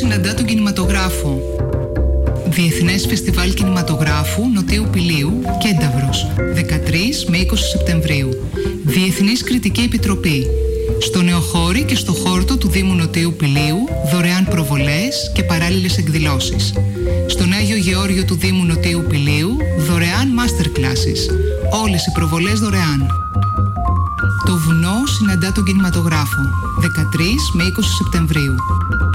συναντά τον κινηματογράφο. Διεθνές Φεστιβάλ Κινηματογράφου Νοτίου Πηλίου, Κένταβρος, 13 με 20 Σεπτεμβρίου. Διεθνής Κριτική Επιτροπή. Στο Νεοχώρι και στο χόρτο του Δήμου Νοτίου Πηλίου, δωρεάν προβολές και παράλληλες εκδηλώσεις. Στον Άγιο Γεώργιο του Δήμου Νοτίου Πηλίου, δωρεάν master classes. Όλες οι προβολές δωρεάν. Το βουνό συναντά τον κινηματογράφο, 13 με 20 Σεπτεμβρίου.